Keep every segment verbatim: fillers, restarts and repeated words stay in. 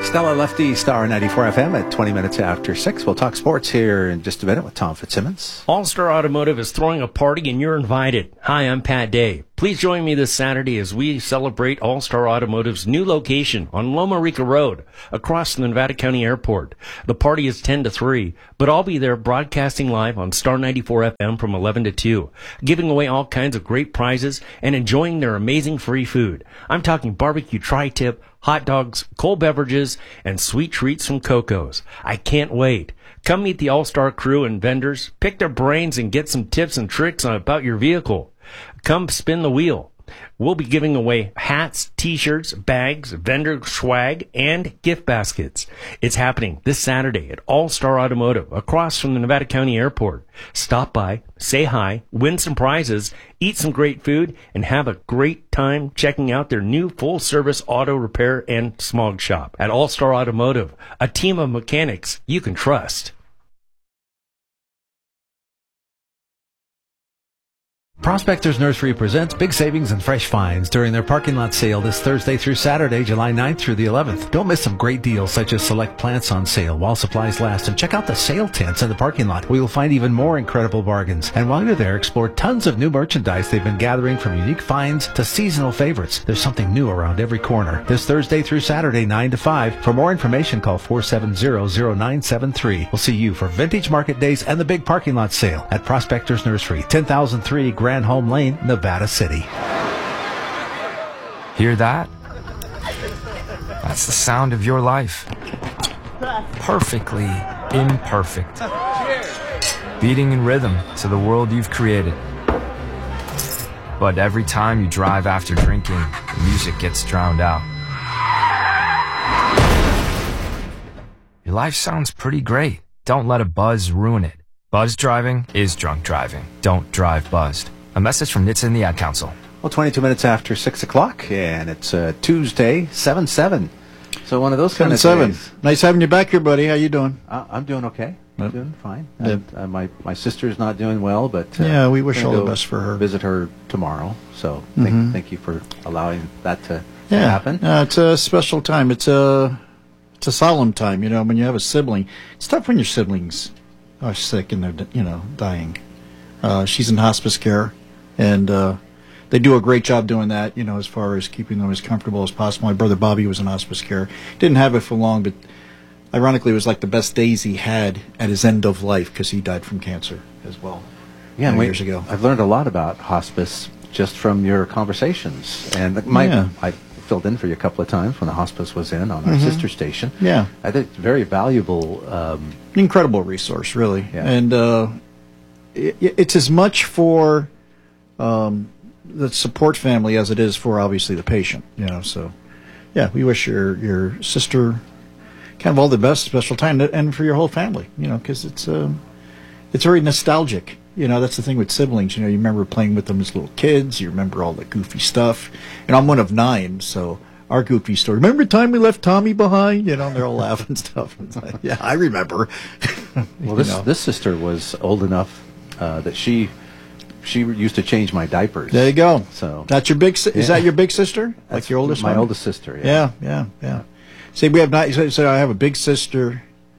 Stella Lefty, Star ninety-four F M at twenty minutes after six. We'll talk sports here in just a minute with Tom Fitzsimmons. All-Star Automotive is throwing a party and you're invited. Hi, I'm Pat Day. Please join me this Saturday as we celebrate All-Star Automotive's new location on Loma Rica Road, across from the Nevada County Airport. The party is ten to three, but I'll be there broadcasting live on Star ninety-four F M from eleven to two, giving away all kinds of great prizes and enjoying their amazing free food. I'm talking barbecue tri-tip, hot dogs, cold beverages, and sweet treats from Coco's. I can't wait. Come meet the All-Star crew and vendors, pick their brains, and get some tips and tricks on about your vehicle. Come spin the wheel. We'll be giving away hats, t-shirts, bags, vendor swag, and gift baskets. It's happening this Saturday at All-Star Automotive, across from the Nevada County Airport. Stop by, say hi, win some prizes, eat some great food, and have a great time checking out their new full-service auto repair and smog shop at All-Star Automotive, a team of mechanics you can trust. Prospectors Nursery presents big savings and fresh finds during their parking lot sale this Thursday through Saturday, July ninth through the eleventh. Don't miss some great deals such as select plants on sale while supplies last, and check out the sale tents in the parking lot where you'll find even more incredible bargains. And while you're there, explore tons of new merchandise they've been gathering, from unique finds to seasonal favorites. There's something new around every corner. This Thursday through Saturday, nine to five. For more information, call four seven zero, zero nine seven three. We'll see you for Vintage Market Days and the big parking lot sale at Prospectors Nursery, ten thousand three Grand Home Lane, Nevada City. Hear that? That's the sound of your life. Perfectly imperfect. Beating in rhythm to the world you've created. But every time you drive after drinking, the music gets drowned out. Your life sounds pretty great. Don't let a buzz ruin it. Buzz driving is drunk driving. Don't drive buzzed. A message from N H T S A and the Ad Council. Well, twenty-two minutes after six o'clock, and it's uh, Tuesday, seven seven. So one of those kind of seven. days. Nice having you back here, buddy. How you doing? Uh, I'm doing okay. I'm Yep. doing fine. Yep. Uh, uh, my my sister's not doing well, but uh, Yeah, we wish gonna all the go best for her. Visit her tomorrow. So thank, Mhm. thank you for allowing that to, to Yeah, happen. Uh, it's a special time. It's a it's a solemn time. You know, when you have a sibling, it's tough when your siblings are sick and they're you know dying. Uh, she's in hospice care, and uh, they do a great job doing that. You know, as far as keeping them as comfortable as possible. My brother Bobby was in hospice care. Didn't have it for long, but ironically, it was like the best days he had at his end of life because he died from cancer as well. Yeah, many we- years ago. I've learned a lot about hospice just from your conversations, and my Yeah. I filled in for you a couple of times when the hospice was in on our Mhm. sister station. Yeah. I think it's very valuable. Um, Incredible resource, really. Yeah. And uh, it, it's as much for um, the support family as it is for obviously the patient. You know, so yeah, we wish your your sister kind of all the best, special time, and for your whole family. You know, because it's um, it's very nostalgic. You know, that's the thing with siblings. You know, you remember playing with them as little kids. You remember all the goofy stuff. And I'm one of nine, so our goofy story. Remember the time we left Tommy behind? You know, and they're all laughing and stuff. It's like, yeah, I remember. well, this You know. this sister was old enough uh, that she she used to change my diapers. There you go. So That's your big. Si- Is Yeah. that your big sister? Like That's your oldest my one? oldest sister. Yeah. Yeah, yeah, yeah. See, we have not. So, so I have a big sister,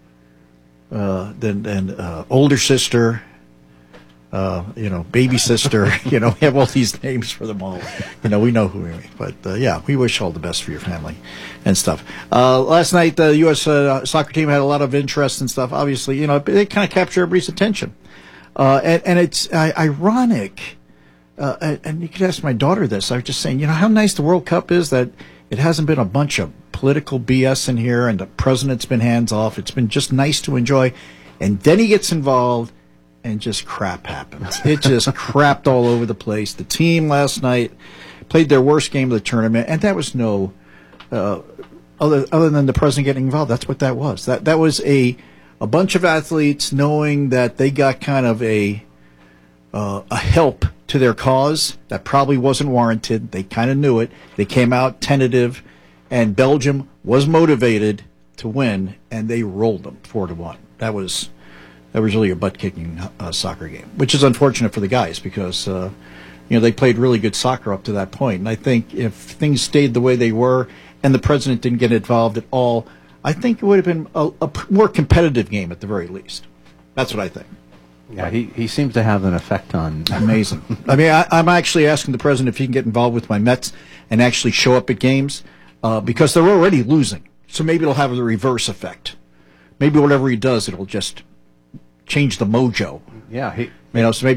uh, then then uh, older sister, uh, you know, baby sister. You know, we have all these names for them all. You know, we know who we are. But uh, yeah, we wish all the best for your family and stuff. Uh, last night, the U S uh, soccer team had a lot of interest and stuff. Obviously, you know, they kind of capture everybody's attention, uh, and, and it's uh, ironic. Uh, and, and you could ask my daughter this. I was just saying, you know, how nice the World Cup is that it hasn't been a bunch of political B S in here, and the president's been hands off. It's been just nice to enjoy. And then he gets involved, and just crap happens. It just crapped all over the place. The team last night played their worst game of the tournament, and that was no uh, other other than the president getting involved. That's what that was. That that was a a bunch of athletes knowing that they got kind of a uh, a help to their cause that probably wasn't warranted. They kind of knew it. They came out tentative, and Belgium was motivated to win, and they rolled them four to one. That was that was really a butt kicking uh, soccer game, which is unfortunate for the guys because uh, you know they played really good soccer up to that point. And I think if things stayed the way they were, and the president didn't get involved at all, I think it would have been a, a p- more competitive game at the very least. That's what I think. Yeah, he, he seems to have an effect on. Amazing. I mean, I, I'm actually asking the president if he can get involved with my Mets and actually show up at games uh, because they're already losing. So maybe it'll have the reverse effect. Maybe whatever he does, it'll just change the mojo. Yeah, he. You know, so maybe